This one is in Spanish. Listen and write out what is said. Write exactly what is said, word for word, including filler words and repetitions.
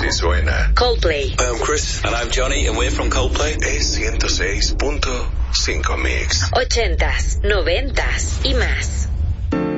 Así suena Coldplay. I'm Chris. And I'm Johnny, and we're from Coldplay. Es ciento seis punto cinco Mix. Ochentas, noventas y más.